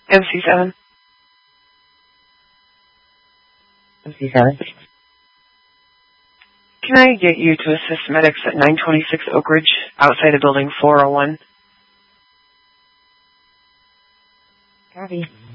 MC7. MC7. Can I get you to assist medics at 926 Oak Ridge, outside of building 401? Copy.